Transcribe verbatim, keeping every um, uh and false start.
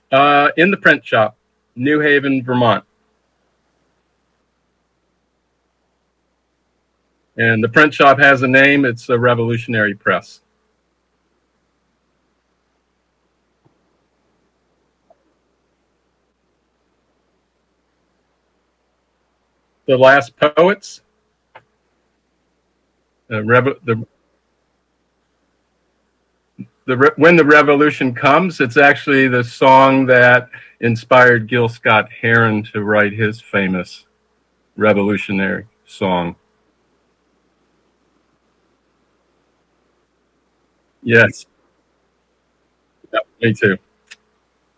Uh, in the print shop, New Haven, Vermont. And the print shop has a name. It's a Revolutionary Press. The Last Poets. Uh, Revo- the, the When the Revolution Comes, it's actually the song that inspired Gil Scott Heron to write his famous revolutionary song. Yes. Yep, me too.